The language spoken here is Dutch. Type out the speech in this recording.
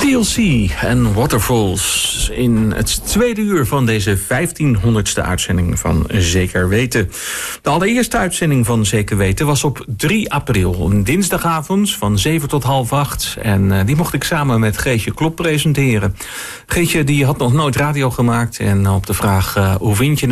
TLC en Waterfalls in het tweede uur van deze 1500ste uitzending van Zeker Weten. De allereerste uitzending van Zeker Weten was op 3 april, een dinsdagavond van 7 tot half 8. En die mocht ik samen met Geetje Klop presenteren. Geetje die had nog nooit radio gemaakt en op de vraag hoe vind je